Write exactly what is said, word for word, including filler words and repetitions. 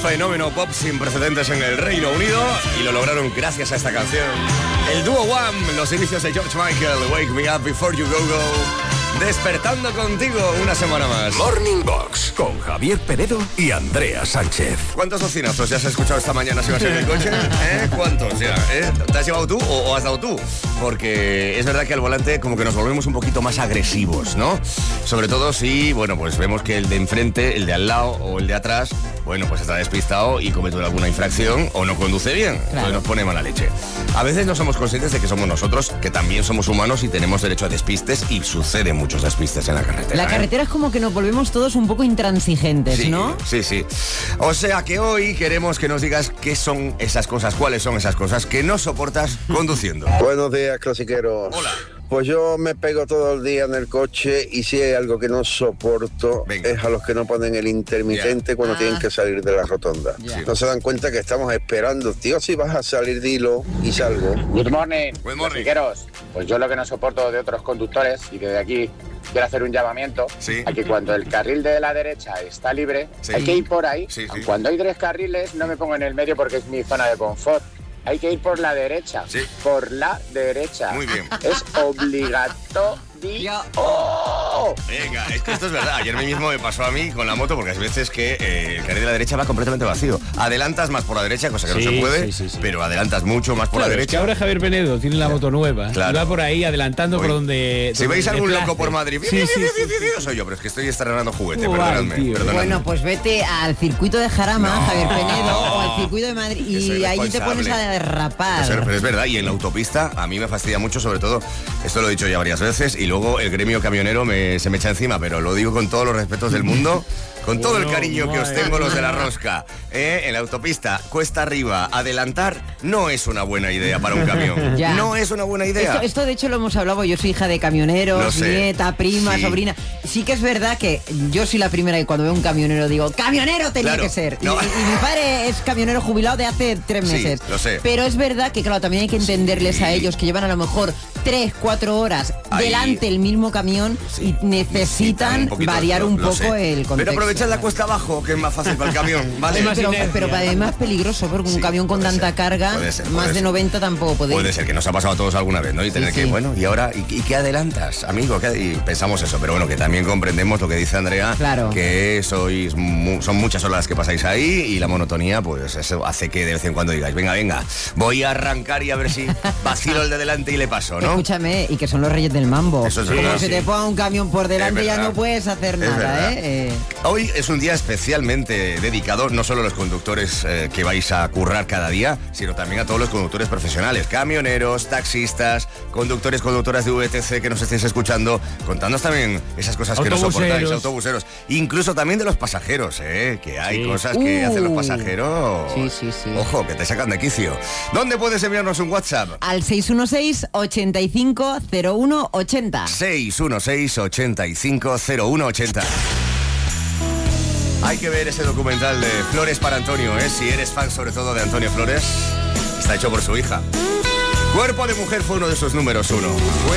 fenómeno pop sin precedentes en el Reino Unido y lo lograron gracias a esta canción. El dúo Wham, los inicios de George Michael, Wake Me Up Before You Go Go, despertando contigo una semana más. Morning Box con Javier Penedo y Andrea Sánchez. ¿Cuántos bocinazos ya has escuchado esta mañana si vas en el coche? ¿Eh? ¿Cuántos ya? ¿Eh? ¿Te has llevado tú o, o has dado tú? Porque es verdad que al volante como que nos volvemos un poquito más agresivos, ¿no? Sobre todo si, bueno, pues vemos que el de enfrente, el de al lado o el de atrás, bueno, pues está despistado y comete alguna infracción o no conduce bien. Claro. Entonces nos pone mala leche. A veces no somos conscientes de que somos nosotros, que también somos humanos y tenemos derecho a despistes, y suceden muchos despistes en la carretera. La carretera ¿eh? es como que nos volvemos todos un poco intransigentes, sí, ¿no? Sí, sí. O sea que hoy queremos que nos digas qué son esas cosas, cuáles son esas cosas que no soportas conduciendo. Buenos días, clasiqueros. Hola. Pues yo me pego todo el día en el coche y si hay algo que no soporto Venga. es a los que no ponen el intermitente yeah. cuando ah. tienen que salir de la rotonda. Yeah. No se dan cuenta que estamos esperando. Tío, si vas a salir, dilo y salgo. Good morning, Good morning. Clasiqueros. Pues yo lo que no soporto de otros conductores, y que de aquí quiero hacer un llamamiento, sí. a que cuando el carril de la derecha está libre, sí. hay que ir por ahí. Sí, sí. Cuando hay tres carriles no me pongo en el medio porque es mi zona de confort. Hay que ir por la derecha. Sí. Por la derecha. Muy bien. Es obligatorio. ¡Oh! Venga, es que esto es verdad. Ayer mismo me pasó a mí con la moto, porque hay veces que eh, el carril de la derecha va completamente vacío. Adelantas más por la derecha, cosa que sí, no se puede, sí, sí, sí. pero adelantas mucho más por claro, la derecha. Es que ahora Javier Penedo tiene la moto nueva. Claro. Y va por ahí adelantando Voy. por donde... Si veis algún place. loco por Madrid, sí, sí, sí, sí, sí, sí, soy yo, pero es que estoy estrenando juguete, Guay, perdonadme, perdonadme. Bueno, pues vete al circuito de Jarama, no, Javier Penedo, no, o al circuito de Madrid y ahí te pones a derrapar. Eso, pero es verdad, y en la autopista a mí me fastidia mucho, sobre todo, esto lo he dicho ya varias veces, y luego el gremio camionero me, se me echa encima, pero lo digo con todos los respetos del mundo, con todo bueno, el cariño que os tengo, los de la rosca. ¿eh? En la autopista, cuesta arriba, adelantar no es una buena idea para un camión. Ya. No es una buena idea. Esto, esto de hecho lo hemos hablado, yo soy hija de camioneros, nieta, prima, sí. sobrina. Sí que es verdad que yo soy la primera que cuando veo un camionero digo, ¡camionero tenía claro, que ser! No. Y, y mi padre es camionero jubilado de hace tres meses. Sí, lo sé. Pero es verdad que, claro, también hay que entenderles sí. a ellos que llevan a lo mejor tres, cuatro horas Ahí. delante el mismo camión sí. y necesitan un variar lo, un poco sé. el contexto. Pero aprovechad la cuesta abajo, que es más fácil para el camión, ¿vale? Sí, pero, pero para además peligroso, porque sí, un camión con tanta ser, carga, ser, más ser. de noventa tampoco puede Puede ir. ser que nos ha pasado a todos alguna vez, ¿no? Y tener sí, que, sí. bueno, ¿y ahora? ¿Y, y qué adelantas, amigo? ¿Qué, y pensamos eso, pero bueno, que también comprendemos lo que dice Andrea, claro. que sois mu son muchas horas las que pasáis ahí y la monotonía, pues eso hace que de vez en cuando digáis, venga, venga, voy a arrancar y a ver si vacilo el de delante y le paso, ¿no? Escúchame, y que son los reyes del mambo. Eso es Como verdad, se sí. te ponga un camión por delante ya no puedes hacer es nada, ¿eh? ¿eh? Hoy es un día especialmente dedicado no solo a los conductores eh, que vais a currar cada día, sino también a todos los conductores profesionales, camioneros, taxistas, conductores, conductoras de V T C que nos estéis escuchando, contándonos también esas cosas que no soportáis, autobuseros, incluso también de los pasajeros, ¿eh? Que hay sí. cosas que uh. hacen los pasajeros. Sí, sí, sí. Ojo, que te sacan de quicio. ¿Dónde puedes enviarnos un WhatsApp? Al seis uno seis, ochenta y cinco, cero uno ochenta. seis uno seis, ochenta y cinco, cero uno ochenta. Hay que ver ese documental de Flores para Antonio, ¿eh? Si eres fan sobre todo de Antonio Flores, está hecho por su hija. Cuerpo de mujer fue uno de sus números uno.